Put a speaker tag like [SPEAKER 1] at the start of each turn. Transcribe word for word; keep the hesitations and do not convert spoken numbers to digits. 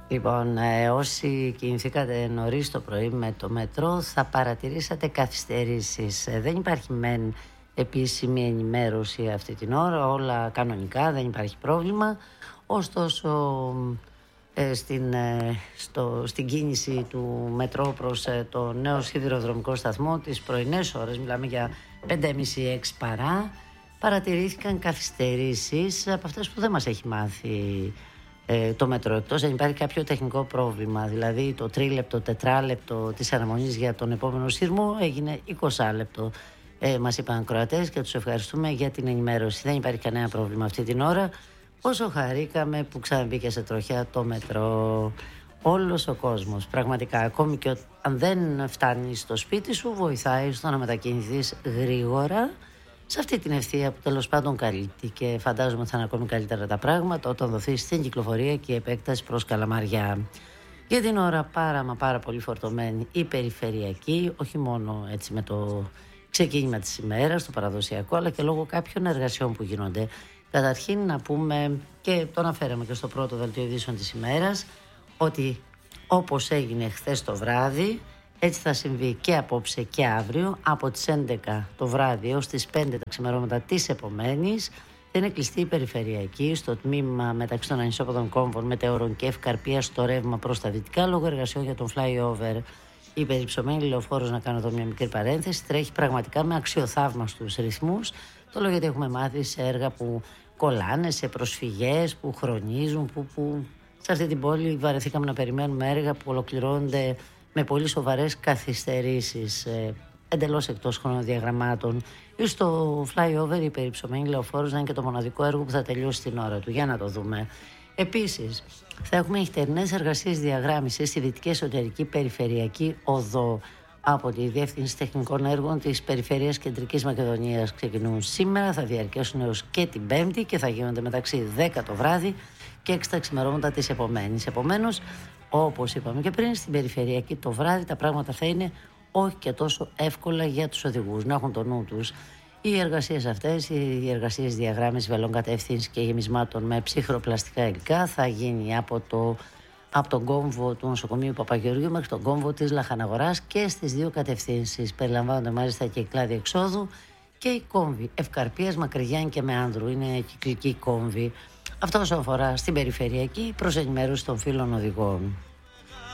[SPEAKER 1] Λοιπόν, ε, όσοι κινηθήκατε νωρίς το πρωί με το μετρό θα παρατηρήσατε καθυστερήσεις. Ε, δεν υπάρχει μεν επίσημη ενημέρωση αυτή την ώρα, όλα κανονικά, δεν υπάρχει πρόβλημα. Ωστόσο, ε, στην, ε, στο, στην κίνηση του μετρό προς ε, το νέο σιδηροδρομικό σταθμό τις πρωινές ώρες, μιλάμε για πέντε και μισή έξι παρά, παρατηρήθηκαν καθυστερήσεις από αυτές που δεν μας έχει μάθει ε, το μετρό, εκτός αν υπάρχει κάποιο τεχνικό πρόβλημα, δηλαδή το τρίλεπτο, τετράλεπτο της αναμονής για τον επόμενο σύρμο έγινε είκοσι λεπτό. Ε, μας είπαν ακροατές και τους ευχαριστούμε για την ενημέρωση. Δεν υπάρχει κανένα πρόβλημα αυτή την ώρα. Όσο χαρήκαμε που ξαναμπήκε σε τροχιά το μετρό. Όλος ο κόσμος, πραγματικά, ακόμη και αν δεν φτάνει στο σπίτι σου, βοηθάει στο να μετακινηθείς γρήγορα σε αυτή την ευθεία που τέλος πάντων καλύπτει, και φαντάζομαι ότι θα είναι ακόμη καλύτερα τα πράγματα όταν δοθεί στην κυκλοφορία και η επέκταση προς Καλαμαριά. Για την ώρα πάρα μα πάρα πολύ φορτωμένη η περιφερειακή, όχι μόνο έτσι με το ξεκίνημα της ημέρας, το παραδοσιακό, αλλά και λόγω κάποιων εργασιών που γίνονται. Καταρχήν να πούμε, και το αναφέραμε και στο πρώτο δελτίο ειδήσεων της ημέρας, ότι όπως έγινε χθες το βράδυ, έτσι θα συμβεί και απόψε και αύριο, από τις έντεκα το βράδυ έως τις πέντε τα ξημερώματα της επομένης. Θα είναι κλειστή η περιφερειακή στο τμήμα μεταξύ των ανισόποδων κόμβων, μετεώρων και ευκαρπίας στο ρεύμα προς τα δυτικά, λόγω εργασιών για τον flyover. Η περιψωμένη λεωφόρος, να κάνω εδώ μια μικρή παρένθεση, τρέχει πραγματικά με αξιοθαύμαστους ρυθμούς. Το λέω γιατί έχουμε μάθει σε έργα που κολλάνε, σε προσφυγές που χρονίζουν, που, που σε αυτή την πόλη βαρεθήκαμε να περιμένουμε έργα που ολοκληρώνονται με πολύ σοβαρές καθυστερήσεις, ε, εντελώς εκτός χρονοδιαγραμμάτων. Ή στο flyover η περιψωμένη λεωφόρος να είναι και το μοναδικό έργο που θα τελειώσει την ώρα του. Για να το δούμε. Επίσης, θα έχουμε νυχτερινές εργασίες διαγράμμισης στη δυτική εσωτερική περιφερειακή οδό από τη Διεύθυνση Τεχνικών Έργων της Περιφέρειας Κεντρικής Μακεδονίας. Ξεκινούν σήμερα, θα διαρκέσουν έως και την Πέμπτη και θα γίνονται μεταξύ δέκα το βράδυ και έξι τα ξημερώματα της επομένης. Επομένως, όπως είπαμε και πριν, στην περιφερειακή το βράδυ τα πράγματα θα είναι όχι και τόσο εύκολα για τους οδηγούς. Να έχουν το νου τους. Οι εργασίες αυτές, οι εργασίες διαγράμμισης βελών κατεύθυνσης και γεμισμάτων με ψυχροπλαστικά υλικά, θα γίνει από, το, από τον κόμβο του νοσοκομείου Παπαγεωργίου μέχρι τον κόμβο της Λαχαναγοράς και στις δύο κατευθύνσεις. Περιλαμβάνονται μάλιστα και οι κλάδοι εξόδου και οι κόμβοι Ευκαρπίας, Μακρυγιάννη και Μεάνδρου. Είναι κυκλική κόμβοι. Αυτό όσον αφορά στην περιφερειακή, προς ενημέρωση των φίλων οδηγών.